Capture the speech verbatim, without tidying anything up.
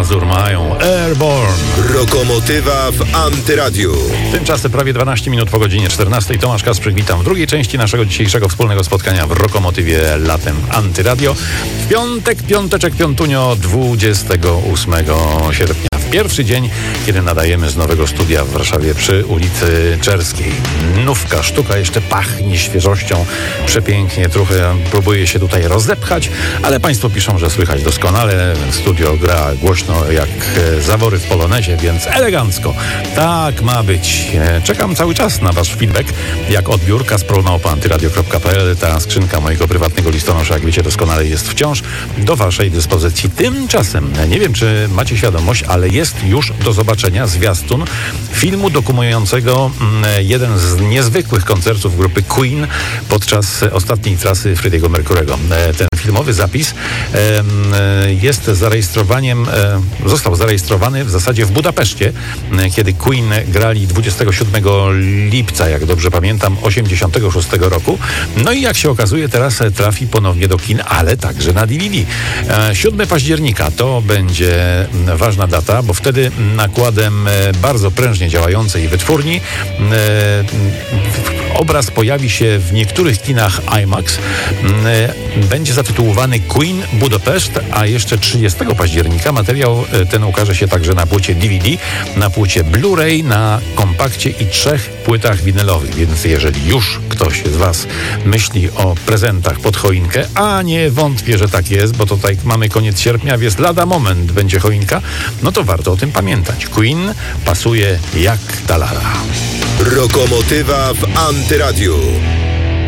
Mazur mają Airborne. Rokomotywa w Antyradiu. Tymczasem prawie dwanaście minut po godzinie czternastej. Tomasz Kasprzyk, witam w drugiej części naszego dzisiejszego wspólnego spotkania w Rokomotywie latem Antyradio. W piątek, piąteczek, piątunio, dwudziestego ósmego sierpnia. W pierwszy dzień, kiedy nadajemy z nowego studia w Warszawie przy ulicy Czerskiej. Nówka sztuka jeszcze pachnie świeżością. Przepięknie, trochę próbuje się tutaj rozepchać, ale Państwo piszą, że słychać doskonale. Studio gra głośno jak zawory w polonezie, więc elegancko. Tak ma być. Czekam cały czas na Wasz feedback. Jak odbiór, kasprol małpa antyradio kropka p l. Ta skrzynka mojego prywatnego listonosza, jak wiecie doskonale, jest wciąż do Waszej dyspozycji. Tymczasem, nie wiem, czy macie świadomość, ale jest już do zobaczenia zwiastun filmu dokumentującego jeden z niezwykłych koncertów grupy Queen podczas ostatniej trasy Freddie'ego Mercury'ego. Ten filmowy zapis jest zarejestrowaniem, został zarejestrowany w zasadzie w Budapeszcie, kiedy Queen grali dwudziestego siódmego lipca, jak dobrze pamiętam, osiemdziesiątego szóstego roku. No i jak się okazuje, teraz trafi ponownie do kin, ale także na D V D. siódmego października to będzie ważna data, bo wtedy nakładem bardzo prężnie działającej wytwórni obraz pojawi się w niektórych kinach IMAX. Będzie zatytułowany Queen Budapest, a jeszcze trzydziestego października materiał ten ukaże się także na płycie D V D, na płycie Blu-ray, na kompakcie i trzech płytach winylowych. Więc jeżeli już ktoś z Was myśli o prezentach pod choinkę, a nie wątpię, że tak jest, bo tutaj mamy koniec sierpnia, więc lada moment będzie choinka, no to warto o tym pamiętać. Queen pasuje jak ta lala. Rokomotywa w Antyradiu.